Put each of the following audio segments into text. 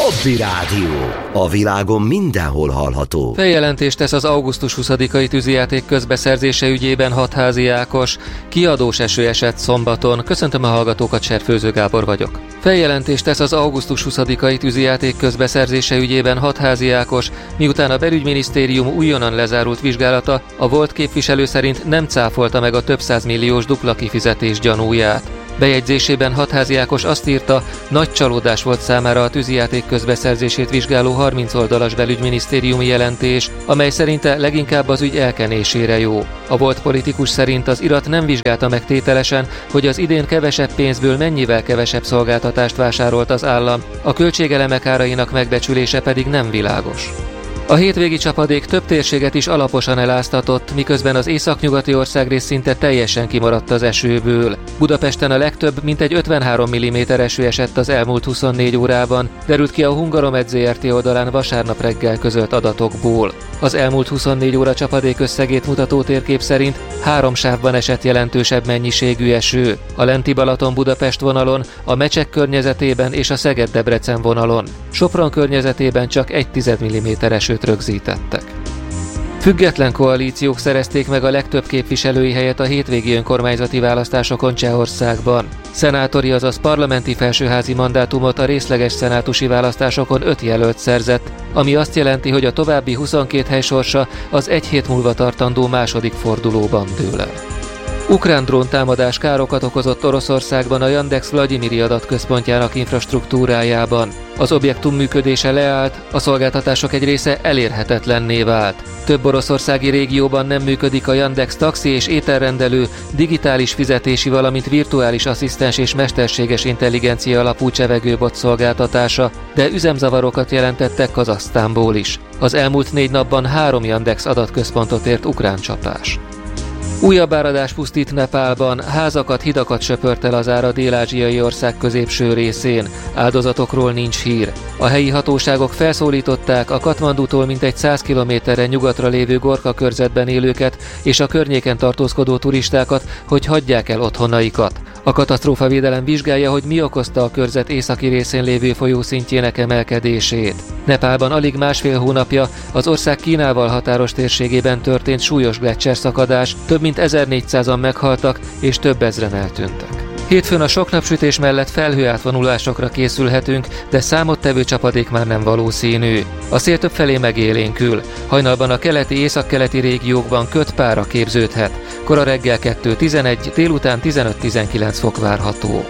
Hobby Rádió. A világon mindenhol hallható. Feljelentést tesz az augusztus 20-ai tűzijáték közbeszerzése ügyében Hatházi Ákos. Kiadós eső esett szombaton. Köszöntöm a hallgatókat, Serfőző Gábor vagyok. Feljelentést tesz az augusztus 20-ai tűzijáték közbeszerzése ügyében Hatházi Ákos, miután a belügyminisztérium újonnan lezárult vizsgálata a volt képviselő szerint nem cáfolta meg a több százmilliós dupla kifizetés gyanúját. Bejegyzésében Hatházi Ákos azt írta, nagy csalódás volt számára a tűzijáték közbeszerzését vizsgáló 30 oldalas belügyminisztériumi jelentés, amely szerinte leginkább az ügy elkenésére jó. A volt politikus szerint az irat nem vizsgálta meg tételesen, hogy az idén kevesebb pénzből mennyivel kevesebb szolgáltatást vásárolt az állam, a költségelemek árainak megbecsülése pedig nem világos. A hétvégi csapadék több térséget is alaposan eláztatott, miközben az északnyugati országrész szinte teljesen kimaradt az esőből. Budapesten a legtöbb, mintegy 53 mm eső esett az elmúlt 24 órában, derült ki a Hungaromed Zrt. Oldalán vasárnap reggel közölt adatokból. Az elmúlt 24 óra csapadék összegét mutató térkép szerint 3 sávban esett jelentősebb mennyiségű eső: a Lenti Balaton-Budapest vonalon, a Mecsek környezetében és a Szeged-Debrecen vonalon. Sopron környezetében csak 1,1 mm esőt rögzítettek. Független koalíciók szerezték meg a legtöbb képviselői helyet a hétvégi önkormányzati választásokon Csehországban. Szenátori, azaz parlamenti felsőházi mandátumot a részleges szenátusi választásokon 5 jelölt szerzett, ami azt jelenti, hogy a további 22 hely sorsa az egy hét múlva tartandó második fordulóban dől el. Ukrán dróntámadás károkat okozott Oroszországban a Yandex Vlagyimiri adatközpontjának infrastruktúrájában. Az objektum működése leállt, a szolgáltatások egy része elérhetetlenné vált. Több oroszországi régióban nem működik a Yandex taxi és ételrendelő, digitális fizetési, valamint virtuális asszisztens és mesterséges intelligencia alapú csevegőbot szolgáltatása, de üzemzavarokat jelentettek Kazahsztánból is. Az elmúlt 4 napban 3 Yandex adatközpontot ért ukrán csapás. Újabb áradás pusztít Nepálban, házakat, hidakat söpört el az ára dél-ázsiai ország középső részén. Áldozatokról nincs hír. A helyi hatóságok felszólították a Katmandútól mintegy 100 kilométerre nyugatra lévő Gorka körzetben élőket és a környéken tartózkodó turistákat, hogy hagyják el otthonaikat. A katasztrófavédelem vizsgálja, hogy mi okozta a körzet északi részén lévő folyó szintjének emelkedését. Nepálban alig másfél hónapja az ország Kínával határos térségében történt súlyos gleccserszakadás, több mint 1400-an meghaltak és több ezren eltűntek. Hétfőn a sok napsütés mellett felhőátvonulásokra készülhetünk, de számottevő csapadék már nem valószínű. A szél többfelé megélénkül. Hajnalban a keleti-északkeleti régiókban kötpára képződhet. Kora reggel 2-11, délután 15-19 fok várható.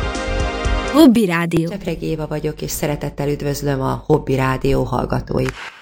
Hobby Rádió. Csepregi Éva vagyok, és szeretettel üdvözlöm a Hobby Rádió hallgatóit.